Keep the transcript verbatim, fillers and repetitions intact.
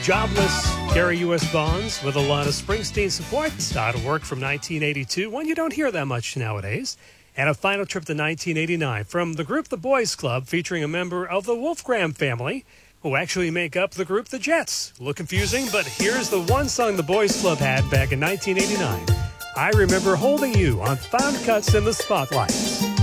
Jobless Gary U S. Bonds with a lot of Springsteen support. Out of work from nineteen eighty-two, one you don't hear that much nowadays. And a final trip to nineteen eighty-nine from the group The Boys Club, featuring a member of the Wolfgram family who actually make up the group The Jets. A little confusing, but here's the one song the Boys Club had back in nineteen eighty-nine. I Remember Holding You on Found Cuts in the Spotlight.